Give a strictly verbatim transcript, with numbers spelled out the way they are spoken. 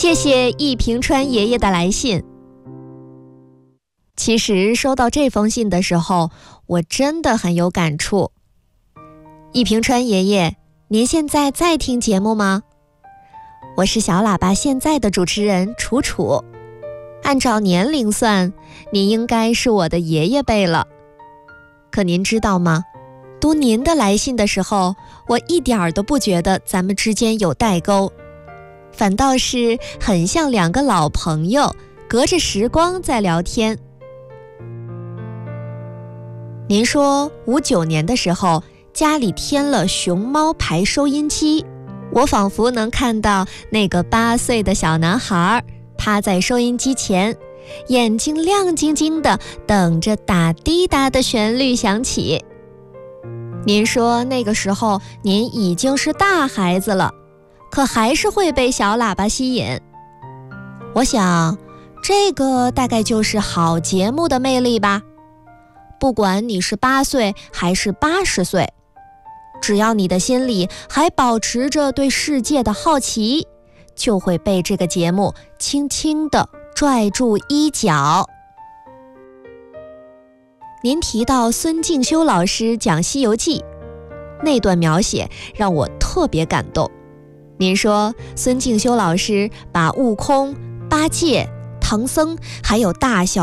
谢谢易平川爷爷的来信。其实收到这封信的时候，我真的很有感触。易平川爷爷，您现在在听节目吗？我是小喇叭现在的主持人楚楚，按照年龄算，您应该是我的爷爷辈了。可您知道吗？读您的来信的时候，我一点儿都不觉得咱们之间有代沟，反倒是很像两个老朋友，隔着时光在聊天。您说五九年的时候，家里添了熊猫牌收音机，我仿佛能看到那个八岁的小男孩趴在收音机前，眼睛亮晶晶的等着打滴答的旋律响起。您说那个时候您已经是大孩子了，可还是会被小喇叭吸引。我想这个大概就是好节目的魅力吧。不管你是八岁还是八十岁，只要你的心里还保持着对世界的好奇，就会被这个节目轻轻地拽住衣角。您提到孙敬修老师讲《西游记》，那段描写让我特别感动。您说孙敬修老师把悟空、八戒、唐僧还有大小